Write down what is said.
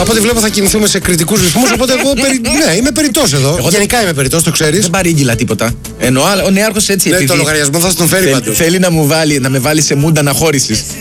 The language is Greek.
Από ό,τι βλέπω θα κινηθούμε σε κριτικούς ρυθμούς. Οπότε εγώ ναι, είμαι περιττός εδώ. Γενικά είμαι περιττός, το ξέρεις. Δεν παρήγγειλα τίποτα. Ενώ ο Νέαρχος έτσι Ναι, το λογαριασμό θα στον φέρει πάντως. θέλει να με βάλει σε μούντα αναχώρησης.